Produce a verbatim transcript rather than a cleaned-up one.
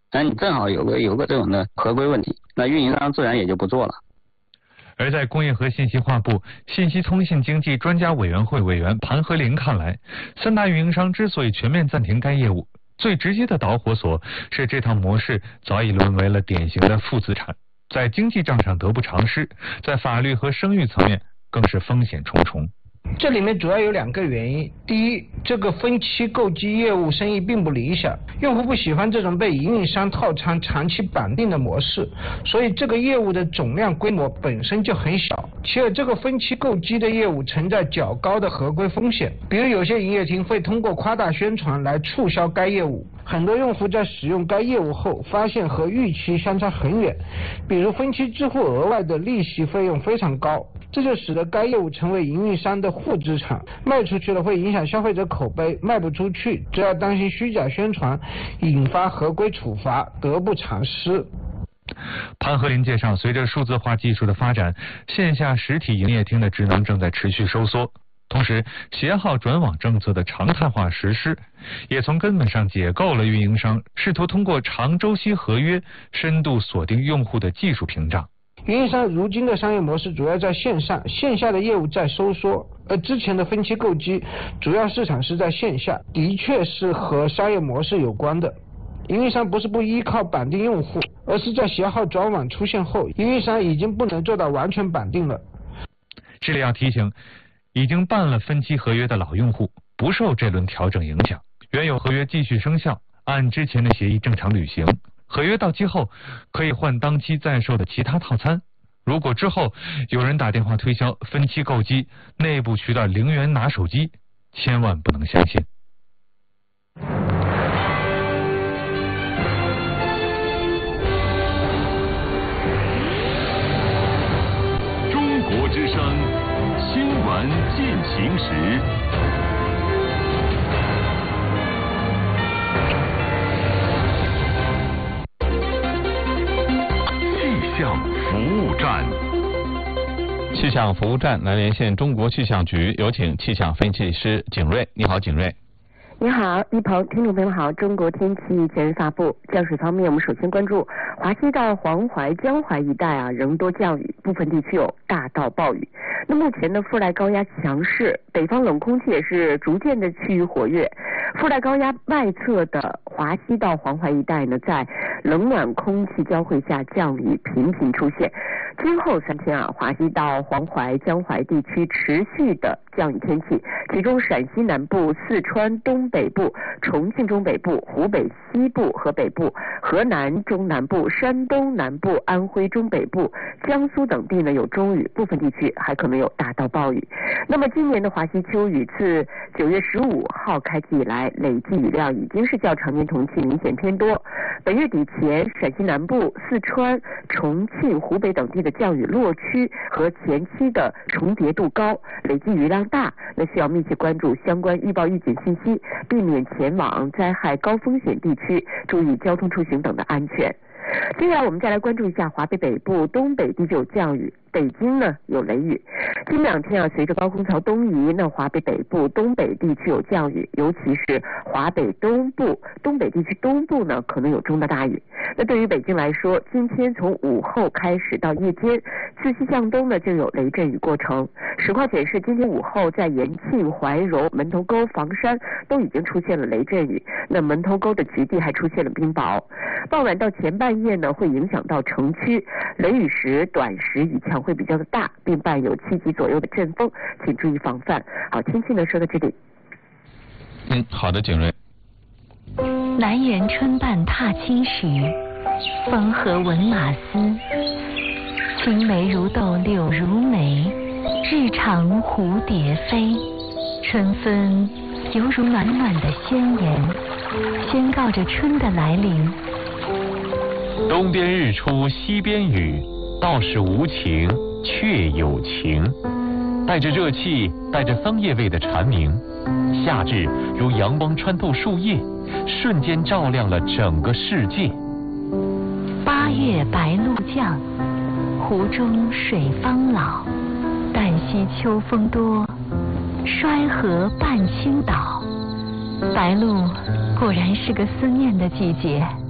那你正好有个有个这种的合规问题，那运营商自然也就不做了。 而在工业和信息化部信息通信经济专家委员会委员盘和林看来，三大运营商之所以全面暂停该业务，最直接的导火索是这套模式早已沦为了典型的负资产，在经济账上得不偿失，在法律和声誉层面更是风险重重。 这里面主要有两个原因，第一，这个分期购机业务生意并不理想，用户不喜欢这种被营运商套餐长期绑定的模式，所以这个业务的总量规模本身就很小。其二，这个分期购机的业务存在较高的合规风险，比如有些营业厅会通过夸大宣传来促销该业务，很多用户在使用该业务后发现和预期相差很远，比如分期支付额外的利息费用非常高，这就使得该业务成为营运商的负资产，卖出去了会影响消费者口碑，卖不出去则要担心虚假宣传引发合规处罚，得不偿失。 潘和林介绍，随着数字化技术的发展，线下实体营业厅的职能正在持续收缩，同时携号转网政策的常态化实施，也从根本上解构了运营商试图通过长周期合约深度锁定用户的技术屏障。 运营商如今的商业模式主要在线上，线下的业务在收缩，而之前的分期购机主要市场是在线下，的确是和商业模式有关的。营运商不是不依靠绑定用户，而是在携号转网出现后，营运商已经不能做到完全绑定了。 这里要提醒，已经办了分期合约的老用户不受这轮调整影响，原有合约继续生效，按之前的协议正常履行。合约到期后可以换当期在售的其他套餐。如果之后有人打电话推销分期购机、内部渠道零元拿手机，千万不能相信。 中国之声新闻进行时。气象服务站， 气象服务站来连线中国气象局，有请气象分析师景瑞。你好，景瑞。 你好，一鹏，听众朋友们好。中国天气前日发布，降水方面，我们首先关注华西到黄淮、江淮一带啊，仍多降雨，部分地区有大到暴雨。那目前呢，副带高压强势，北方冷空气也是逐渐的趋于活跃。副带高压外侧的华西到黄淮一带呢，在冷暖空气交汇下，降雨频频出现。今后三天啊，华西到黄淮、江淮地区持续的降雨天气，其中陕西南部、四川东北部、重庆中北部、湖北西部和北部、河南中南部、山东南部、安徽中北部、江苏等地呢有中雨，部分地区还可能有大到暴雨。那么今年的华西秋雨自九月十五号开季以来，累计雨量已经是较常年同期明显偏多。本月底前，陕西南部、四川、重庆、湖北等地的降雨落区和前期的重叠度高，累计雨量大，那需要密切关注相关预报预警信息，避免前往灾害高风险地区，注意交通出行等的安全。接下来我们再来关注一下华北北部、东北地区有降雨，北京呢有雷雨。近两天啊，随着高空槽东移，那华北北部、东北地区有降雨，尤其是华北东部、东北地区东部呢可能有中到大雨。那对于北京来说，今天从午后开始到夜间，自西向东呢就有雷阵雨过程。实况显示，今天午后在延庆、怀柔、门头沟、房山都已经出现了雷阵雨，那门头沟的局地还出现了冰雹。傍晚到前半夜呢，会影响到城区，雷雨时短时雨强会比较的大，并伴有七级左右的阵风，请注意防范。好，天气呢说到这里。 嗯，好的，景瑞。 南园春半踏青时，风和闻马嘶。青梅如豆柳如眉，日长蝴蝶飞。春分犹如暖暖的宣言，宣告着春的来临。 东边日出西边雨，道是无晴却有晴。带着热气，带着桑叶味的蝉鸣，夏至如阳光穿透树叶，瞬间照亮了整个世界。 八月白露降，湖中水方老。旦夕秋风多，衰河半倾倒。白露果然是个思念的季节。